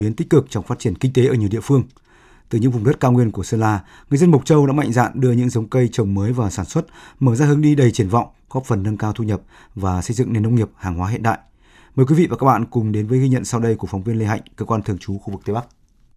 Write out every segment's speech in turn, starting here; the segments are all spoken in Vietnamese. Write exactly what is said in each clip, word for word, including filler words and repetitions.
biến tích cực trong phát triển kinh tế ở nhiều địa phương. Từ những vùng đất cao nguyên của Sơn La, người dân Mộc Châu đã mạnh dạn đưa những giống cây trồng mới vào sản xuất, mở ra hướng đi đầy triển vọng, góp phần nâng cao thu nhập và xây dựng nền nông nghiệp hàng hóa hiện đại. Mời quý vị và các bạn cùng đến với ghi nhận sau đây của phóng viên Lê Hạnh, cơ quan thường trú khu vực Tây Bắc.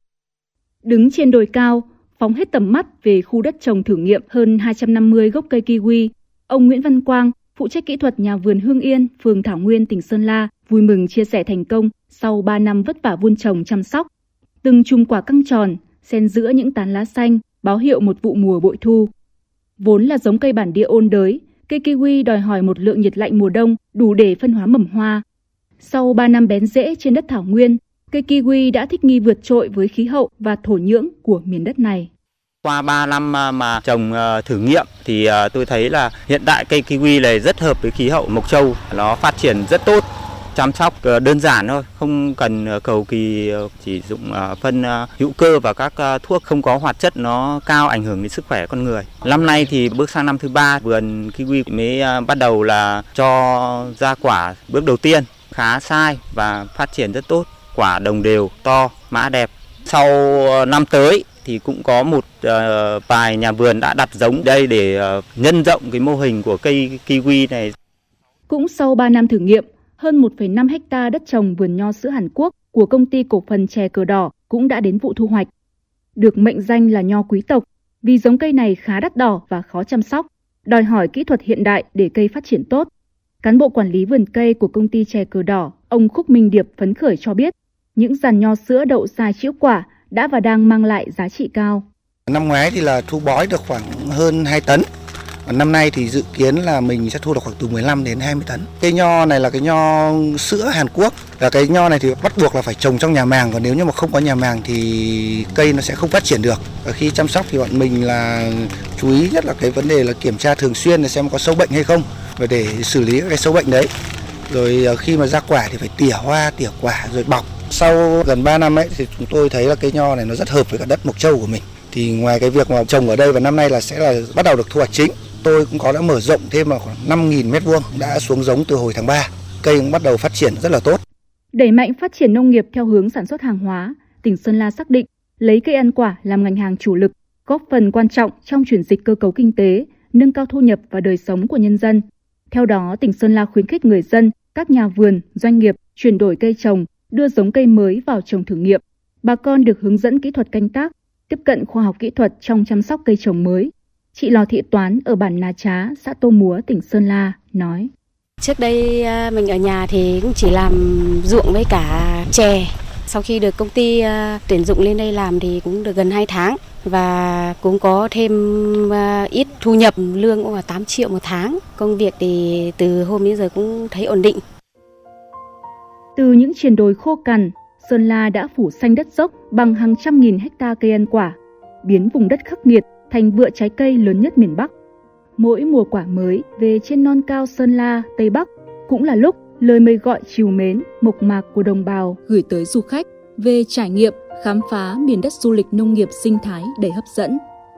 Đứng trên đồi cao, phóng hết tầm mắt về khu đất trồng thử nghiệm hơn hai trăm năm mươi gốc cây kiwi, ông Nguyễn Văn Quang, phụ trách kỹ thuật nhà vườn Hưng Yên, phường Thảo Nguyên, tỉnh Sơn La, vui mừng chia sẻ thành công sau ba năm vất vả vun trồng chăm sóc. Từng chùm quả căng tròn, xen giữa những tán lá xanh, báo hiệu một vụ mùa bội thu. Vốn là giống cây bản địa ôn đới, cây kiwi đòi hỏi một lượng nhiệt lạnh mùa đông đủ để phân hóa mầm hoa. Sau ba năm bén rễ trên đất Thảo Nguyên, cây kiwi đã thích nghi vượt trội với khí hậu và thổ nhưỡng của miền đất này. Qua ba năm mà trồng thử nghiệm thì tôi thấy là hiện tại cây kiwi này rất hợp với khí hậu Mộc Châu, nó phát triển rất tốt. Chăm sóc đơn giản thôi, không cần cầu kỳ, chỉ dùng phân hữu cơ và các thuốc không có hoạt chất nó cao ảnh hưởng đến sức khỏe con người. Năm nay thì bước sang năm thứ ba, vườn kiwi mới bắt đầu là cho ra quả bước đầu tiên, khá sai và phát triển rất tốt, quả đồng đều, to, mã đẹp. Sau năm tới thì cũng có một uh, vài nhà vườn đã đặt giống đây để uh, nhân rộng cái mô hình của cây kiwi này. Cũng sau ba năm thử nghiệm, hơn một phẩy năm hectare đất trồng vườn nho sữa Hàn Quốc của công ty cổ phần chè Cờ Đỏ cũng đã đến vụ thu hoạch. Được mệnh danh là nho quý tộc vì giống cây này khá đắt đỏ và khó chăm sóc, đòi hỏi kỹ thuật hiện đại để cây phát triển tốt. Cán bộ quản lý vườn cây của công ty chè Cờ Đỏ, ông Khúc Minh Điệp phấn khởi cho biết, những giàn nho sữa đậu sai trĩu quả đã và đang mang lại giá trị cao. Năm ngoái thì là thu bói được khoảng hơn hai tấn. Năm nay thì dự kiến là mình sẽ thu được khoảng từ mười lăm đến hai mươi tấn. Cây nho này là cái nho sữa Hàn Quốc. Và cái nho này thì bắt buộc là phải trồng trong nhà màng, còn nếu như mà không có nhà màng thì cây nó sẽ không phát triển được. Và khi chăm sóc thì bọn mình là chú ý nhất là cái vấn đề là kiểm tra thường xuyên để xem có sâu bệnh hay không và để xử lý cái sâu bệnh đấy. Rồi khi mà ra quả thì phải tỉa hoa, tỉa quả rồi bọc. Sau gần ba năm ấy thì chúng tôi thấy là cây nho này nó rất hợp với cả đất Mộc Châu của mình. Thì ngoài cái việc mà trồng ở đây và năm nay là sẽ là bắt đầu được thu hoạch chính, tôi cũng có đã mở rộng thêm là khoảng năm nghìn mét vuông, đã xuống giống từ hồi tháng ba. Cây cũng bắt đầu phát triển rất là tốt. Đẩy mạnh phát triển nông nghiệp theo hướng sản xuất hàng hóa, tỉnh Sơn La xác định lấy cây ăn quả làm ngành hàng chủ lực, góp phần quan trọng trong chuyển dịch cơ cấu kinh tế, nâng cao thu nhập và đời sống của nhân dân. Theo đó, tỉnh Sơn La khuyến khích người dân, các nhà vườn, doanh nghiệp chuyển đổi cây trồng, đưa giống cây mới vào trồng thử nghiệm. Bà con được hướng dẫn kỹ thuật canh tác, tiếp cận khoa học kỹ thuật trong chăm sóc cây trồng mới. Chị Lò Thị Toán ở bản Nà Trá, xã Tô Múa, tỉnh Sơn La nói: Trước đây mình ở nhà thì cũng chỉ làm ruộng với cả chè. Sau khi được công ty tuyển dụng lên đây làm thì cũng được gần hai tháng và cũng có thêm ít thu nhập, lương cũng là tám triệu một tháng. Công việc thì từ hôm đến giờ cũng thấy ổn định. Từ những triền đồi khô cằn, Sơn La đã phủ xanh đất dốc bằng hàng trăm nghìn hecta cây ăn quả, biến vùng đất khắc nghiệt thành vựa trái cây lớn nhất miền Bắc. Mỗi mùa quả mới về trên non cao Sơn La, Tây Bắc cũng là lúc lời mời gọi trìu mến, mộc mạc của đồng bào gửi tới du khách về trải nghiệm, khám phá miền đất du lịch nông nghiệp sinh thái đầy hấp dẫn.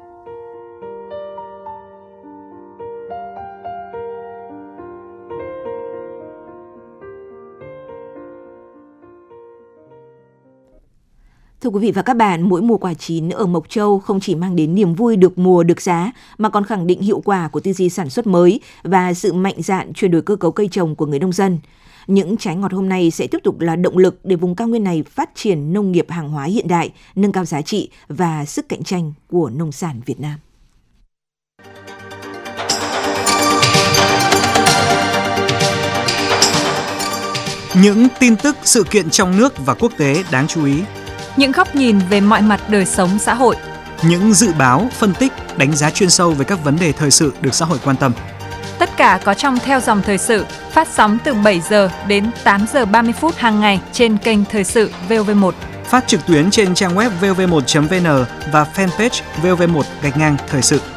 Thưa quý vị và các bạn, mỗi mùa quả chín ở Mộc Châu không chỉ mang đến niềm vui được mùa được giá, mà còn khẳng định hiệu quả của tư duy sản xuất mới và sự mạnh dạn chuyển đổi cơ cấu cây trồng của người nông dân. Những trái ngọt hôm nay sẽ tiếp tục là động lực để vùng cao nguyên này phát triển nông nghiệp hàng hóa hiện đại, nâng cao giá trị và sức cạnh tranh của nông sản Việt Nam. Những tin tức, sự kiện trong nước và quốc tế đáng chú ý. Những góc nhìn về mọi mặt đời sống xã hội. Những dự báo, phân tích, đánh giá chuyên sâu về các vấn đề thời sự được xã hội quan tâm. Tất cả có trong Theo dòng thời sự, phát sóng từ bảy giờ đến tám giờ ba mươi phút hàng ngày trên kênh Thời sự vê o vê một. Phát trực tuyến trên trang web vê o vê một chấm vê en và fanpage vê o vê một gạch ngang thời sự.